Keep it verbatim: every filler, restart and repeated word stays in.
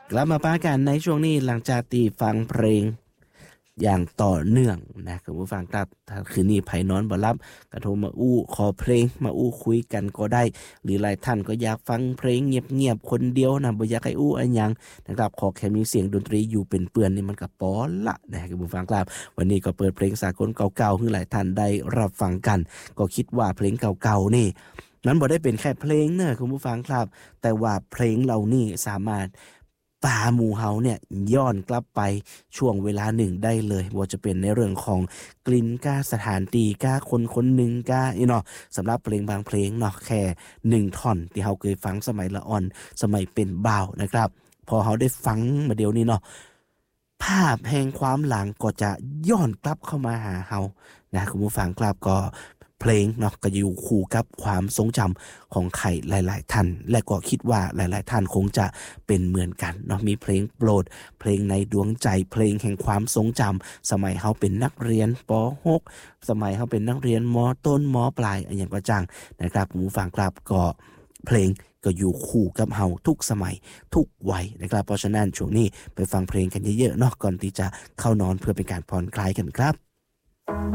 กลับมาป้ากันในช่วงนี้หลังจากที่ฟังเพลงอย่างต่อเนื่องนะคุณผู้ฟังครับถ้าคืนนี้ไผนอนบ่หลับก็โทรมาอู้ขอเพลงมาอู้คุยกันก็ได้หรือหลายท่านก็อยากฟังเพลงเงียบๆคนเดียวนะบ่อยากให้อู้อันหยังนะครับขอแค่มีเสียงดนตรีอยู่เป็นเปื้อนนี่มันก็พอละนะคุณผู้ฟังครับวันนี้ก็เปิดเพลงสากลเก่าๆให้หลายท่านได้รับฟังกันก็คิดว่าเพลงเก่าๆนี่นั้นบ่ได้เป็นแค่เพลงเนอะคุณผู้ฟังครับแต่ว่าเพลงเหล่านี้สามารถป่าหมู่เฮาเนี่ยย้อนกลับไปช่วงเวลาหนึ่งได้เลยว่าจะเป็นในเรื่องของกลิ่นก้าสถานที่ก้าคนคนหนึ่งก้าเนาะสำหรับเพลงบางเพลงเนาะแค่หนึ่งท่อนที่เฮาเคยฟังสมัยละอ่อนสมัยเป็นบ่าวนะครับพอเฮาได้ฟังมาเดี๋ยวนี้เนาะภาพแห่งความหลังก็จะย้อนกลับเข้ามาหาเฮานะคุณผู้ฟังครับก็เพลงเนาะก็อยู่คู่กับความทรงจำของใครหลายๆท่านและก็คิดว่าหลายๆท่านคงจะเป็นเหมือนกันเนาะมีเพลงโปรดเพลงในดวงใจเพลงแห่งความทรงจำสมัยเฮาเป็นนักเรียนป หก สมัยเฮาเป็นนักเรียนม.ต้นม.ปลายอย่างก็จังนะครับคุณผู้ฟังครับก็เพลงก็อยู่คู่กับเฮาทุกสมัยทุกวัยนะครับเพราะฉะนั้นช่วงนี้ไปฟังเพลงกันเยอะๆเนาะก่อนที่จะเข้านอนเพื่อเป็นการผ่อนคลายกันครับ